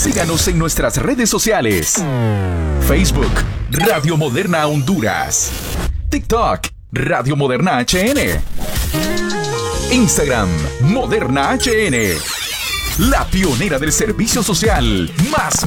Síganos en nuestras redes sociales. Facebook, Radio Moderna Honduras. TikTok, Radio Moderna HN. Instagram, Moderna HN. La pionera del servicio social más